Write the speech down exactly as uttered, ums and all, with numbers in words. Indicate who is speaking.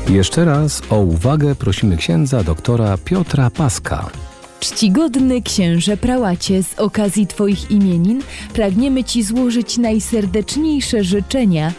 Speaker 1: Jeszcze raz o uwagę prosimy księdza doktora Piotra Paska.
Speaker 2: Czcigodny księże prałacie, z okazji Twoich imienin pragniemy Ci złożyć najserdeczniejsze życzenia